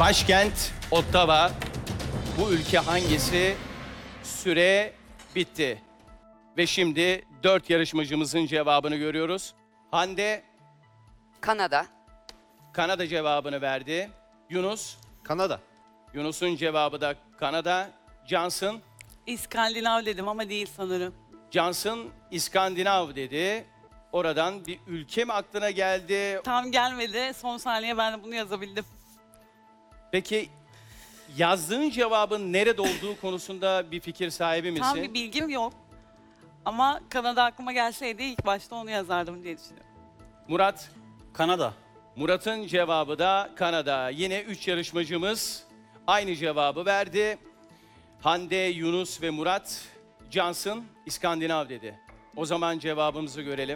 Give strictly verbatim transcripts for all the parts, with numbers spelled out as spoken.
Başkent Ottawa. Bu ülke hangisi? Süre bitti. Ve şimdi dört yarışmacımızın cevabını görüyoruz. Hande, Kanada. Kanada cevabını verdi. Yunus, Kanada. Yunus'un cevabı da Kanada. Johnson, İskandinav dedim ama değil sanırım. Johnson İskandinav dedi. Oradan bir ülke mi aklına geldi? Tam gelmedi. Son saniye ben de bunu yazabildim. Peki yazdığın cevabın nerede olduğu konusunda bir fikir sahibi misin? Tam bir bilgim yok. Ama Kanada aklıma gelseydi ilk başta onu yazardım diye düşünüyorum. Murat, Kanada. Murat'ın cevabı da Kanada. Yine üç yarışmacımız aynı cevabı verdi. Hande, Yunus ve Murat, Johnson İskandinav dedi. O zaman cevabımızı görelim.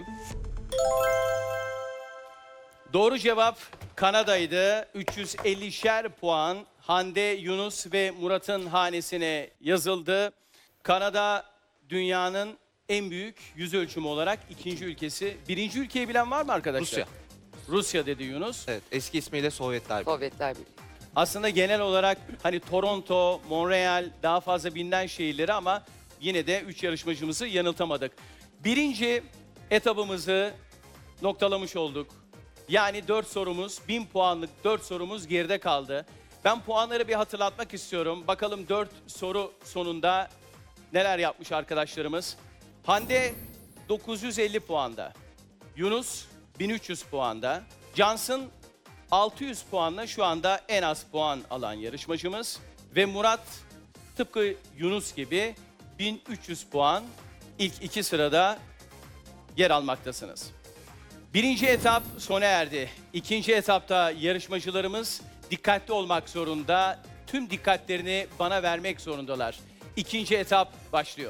Doğru cevap Kanada'ydı. üç yüz ellişer puan Hande, Yunus ve Murat'ın hanesine yazıldı. Kanada dünyanın en büyük yüz ölçümü olarak ikinci ülkesi. Birinci ülkeyi bilen var mı arkadaşlar? Rusya. Rusya dedi Yunus. Evet, eski ismiyle Sovyetler Birliği. Sovyetler Birliği. Aslında genel olarak hani Toronto, Montreal daha fazla bilinen şehirleri ama yine de üç yarışmacımızı yanıltamadık. Birinci etabımızı noktalamış olduk. Yani dört sorumuz, bin puanlık dört sorumuz geride kaldı. Ben puanları bir hatırlatmak istiyorum. Bakalım dört soru sonunda neler yapmış arkadaşlarımız. Hande dokuz yüz elli puanda. Yunus bin üç yüz puanda. Johnson altı yüz puanla şu anda en az puan alan yarışmacımız. Ve Murat tıpkı Yunus gibi bin üç yüz puan ilk iki sırada yer almaktasınız. Birinci etap sona erdi. İkinci etapta yarışmacılarımız dikkatli olmak zorunda. Tüm dikkatlerini bana vermek zorundalar. İkinci etap başlıyor.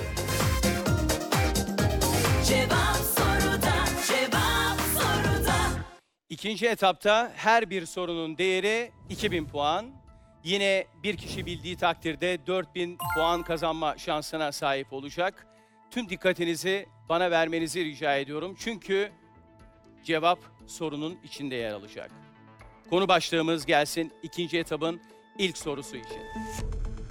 Cevap soruda, cevap soruda. İkinci etapta her bir sorunun değeri iki bin puan. Yine bir kişi bildiği takdirde dört bin puan kazanma şansına sahip olacak. Tüm dikkatinizi bana vermenizi rica ediyorum. Çünkü cevap sorunun içinde yer alacak. Konu başlığımız gelsin ikinci etapın ilk sorusu için.